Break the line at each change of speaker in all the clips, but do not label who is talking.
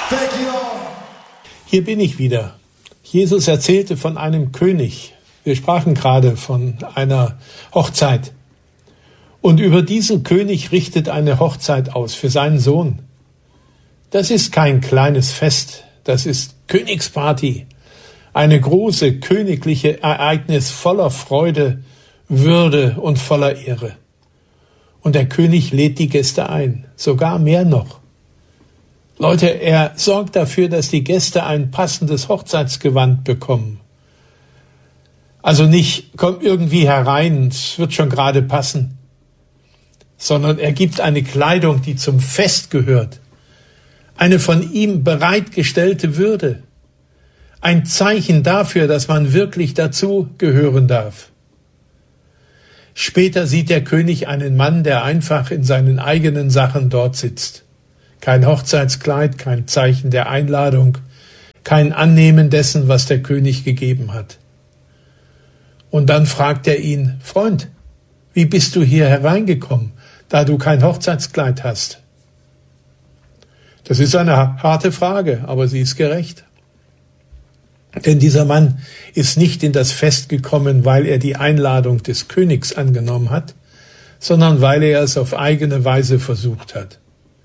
Hier bin ich wieder. Jesus erzählte von einem König. Wir sprachen gerade von einer Hochzeit. Und über diesen König richtet eine Hochzeit aus für seinen Sohn. Das ist kein kleines Fest, das ist Königsparty. Eine große königliche Ereignis voller Freude, Würde und voller Ehre. Und der König lädt die Gäste ein, sogar mehr noch. Leute, er sorgt dafür, dass die Gäste ein passendes Hochzeitsgewand bekommen. Also nicht, komm irgendwie herein, es wird schon gerade passen, sondern er gibt eine Kleidung, die zum Fest gehört. Eine von ihm bereitgestellte Würde. Ein Zeichen dafür, dass man wirklich dazu gehören darf. Später sieht der König einen Mann, der einfach in seinen eigenen Sachen dort sitzt. Kein Hochzeitskleid, kein Zeichen der Einladung, kein Annehmen dessen, was der König gegeben hat. Und dann fragt er ihn: Freund, wie bist du hier hereingekommen, da du kein Hochzeitskleid hast? Das ist eine harte Frage, aber sie ist gerecht. Denn dieser Mann ist nicht in das Fest gekommen, weil er die Einladung des Königs angenommen hat, sondern weil er es auf eigene Weise versucht hat.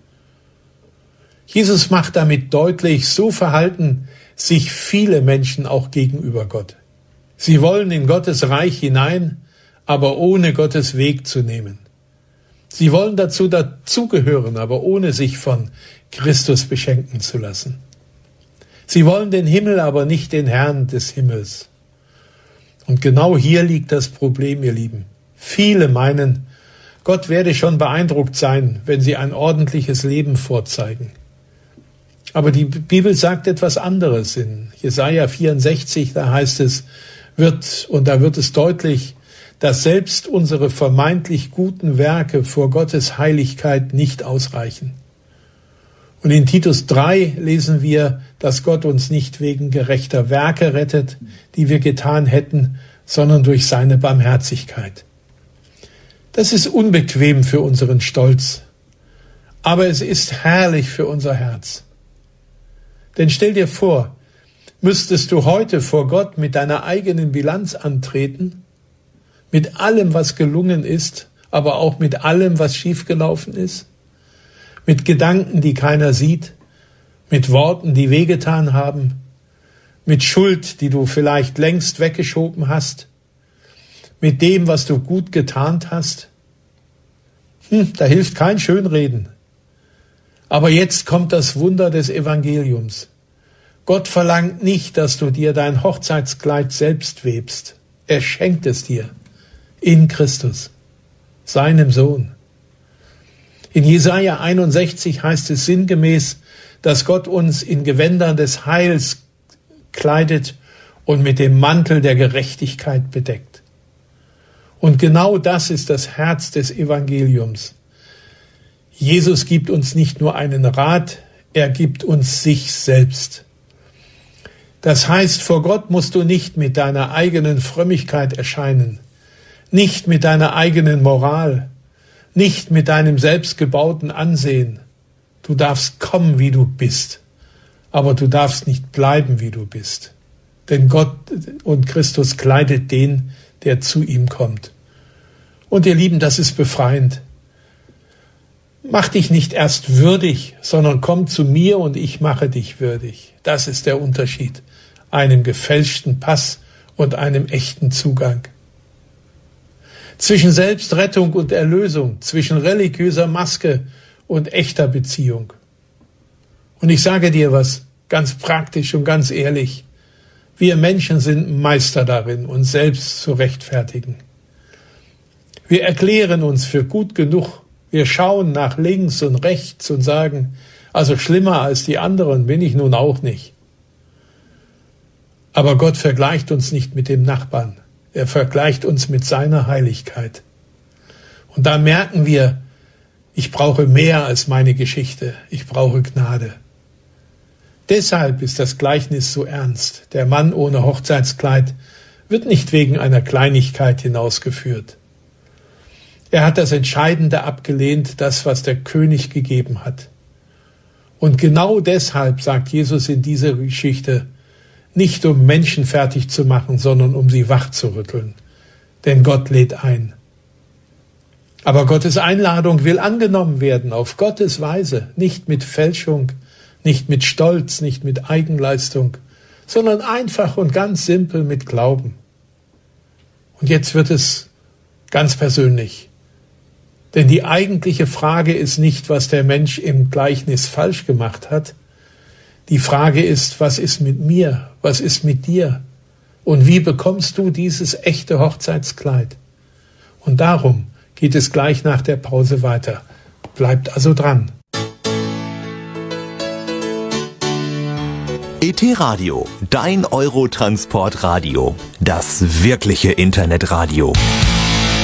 Jesus macht damit deutlich, so verhalten sich viele Menschen auch gegenüber Gott. Sie wollen in Gottes Reich hinein, aber ohne Gottes Weg zu nehmen. Sie wollen dazugehören, aber ohne sich von Christus beschenken zu lassen. Sie wollen den Himmel, aber nicht den Herrn des Himmels. Und genau hier liegt das Problem, ihr Lieben. Viele meinen, Gott werde schon beeindruckt sein, wenn sie ein ordentliches Leben vorzeigen. Aber die Bibel sagt etwas anderes. In Jesaja 64, da heißt es, da wird es deutlich, dass selbst unsere vermeintlich guten Werke vor Gottes Heiligkeit nicht ausreichen. Und in Titus 3 lesen wir, dass Gott uns nicht wegen gerechter Werke rettet, die wir getan hätten, sondern durch seine Barmherzigkeit. Das ist unbequem für unseren Stolz, aber es ist herrlich für unser Herz. Denn stell dir vor, müsstest du heute vor Gott mit deiner eigenen Bilanz antreten, mit allem, was gelungen ist, aber auch mit allem, was schiefgelaufen ist, mit Gedanken, die keiner sieht, mit Worten, die wehgetan haben, mit Schuld, die du vielleicht längst weggeschoben hast, mit dem, was du gut getarnt hast. Da hilft kein Schönreden. Aber jetzt kommt das Wunder des Evangeliums. Gott verlangt nicht, dass du dir dein Hochzeitskleid selbst webst. Er schenkt es dir in Christus, seinem Sohn. In Jesaja 61 heißt es sinngemäß, dass Gott uns in Gewändern des Heils kleidet und mit dem Mantel der Gerechtigkeit bedeckt. Und genau das ist das Herz des Evangeliums. Jesus gibt uns nicht nur einen Rat, er gibt uns sich selbst. Das heißt, vor Gott musst du nicht mit deiner eigenen Frömmigkeit erscheinen, nicht mit deiner eigenen Moral, nicht mit deinem selbstgebauten Ansehen. Du darfst kommen, wie du bist, aber du darfst nicht bleiben, wie du bist. Denn Gott und Christus kleidet den, der zu ihm kommt. Und ihr Lieben, das ist befreiend. Mach dich nicht erst würdig, sondern komm zu mir und ich mache dich würdig. Das ist der Unterschied, einem gefälschten Pass und einem echten Zugang. Zwischen Selbstrettung und Erlösung, zwischen religiöser Maske und echter Beziehung. Und ich sage dir was, ganz praktisch und ganz ehrlich, wir Menschen sind Meister darin, uns selbst zu rechtfertigen. Wir erklären uns für gut genug. Wir schauen nach links und rechts und sagen, also schlimmer als die anderen bin ich nun auch nicht. Aber Gott vergleicht uns nicht mit dem Nachbarn. Er vergleicht uns mit seiner Heiligkeit. Und da merken wir, ich brauche mehr als meine Geschichte. Ich brauche Gnade. Deshalb ist das Gleichnis so ernst. Der Mann ohne Hochzeitskleid wird nicht wegen einer Kleinigkeit hinausgeführt. Er hat das Entscheidende abgelehnt, das, was der König gegeben hat. Und genau deshalb sagt Jesus in dieser Geschichte, nicht um Menschen fertig zu machen, sondern um sie wach zu rütteln. Denn Gott lädt ein. Aber Gottes Einladung will angenommen werden, auf Gottes Weise, nicht mit Fälschung, nicht mit Stolz, nicht mit Eigenleistung, sondern einfach und ganz simpel mit Glauben. Und jetzt wird es ganz persönlich. Denn die eigentliche Frage ist nicht, was der Mensch im Gleichnis falsch gemacht hat. Die Frage ist, was ist mit mir? Was ist mit dir? Und wie bekommst du dieses echte Hochzeitskleid? Und darum geht es gleich nach der Pause weiter. Bleibt also dran.
ET Radio, dein Eurotransport-Radio. Das wirkliche Internetradio.